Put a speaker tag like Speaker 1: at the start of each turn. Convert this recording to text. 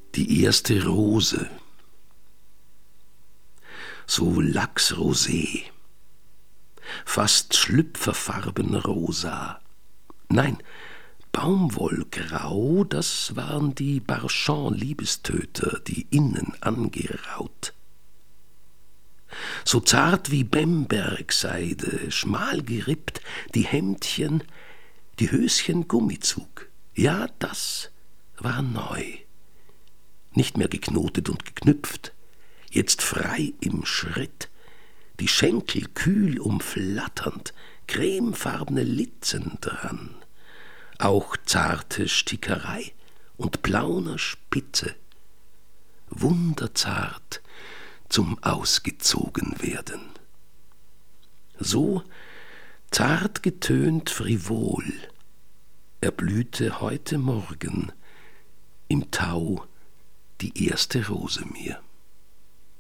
Speaker 1: Die erste Rose, so lachsrosé, fast schlüpferfarben rosa, nein, Baumwollgrau, das waren die Barchon-Liebestöter, die innen angeraut. So zart wie Bembergseide, schmal gerippt, die Hemdchen, die Höschen Gummizug, ja, das war neu. Nicht mehr geknotet und geknüpft, jetzt frei im Schritt, die Schenkel kühl umflatternd, cremefarbene Litzen dran, auch zarte Stickerei und blauner Spitze, wunderzart zum Ausgezogenwerden. So zart getönt frivol erblühte heute Morgen im Tau die erste Rose mir.